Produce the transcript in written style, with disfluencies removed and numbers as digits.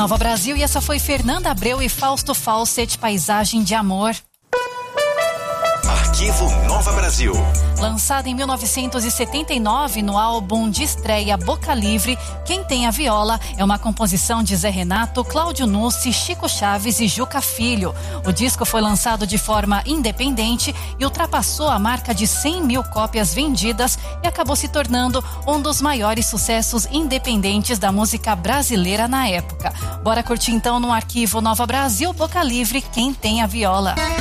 Nova Brasil, e essa foi Fernanda Abreu e Fausto Fawcett, Paisagem de Amor. Arquivo Nova Brasil. Lançada em 1979 no álbum de estreia Boca Livre, Quem Tem a Viola é uma composição de Zé Renato, Cláudio Nucci, Chico Chaves e Juca Filho. O disco foi lançado de forma independente e ultrapassou a marca de 100 mil cópias vendidas e acabou se tornando um dos maiores sucessos independentes da música brasileira na época. Bora curtir então no Arquivo Nova Brasil, Boca Livre, Quem Tem a Viola.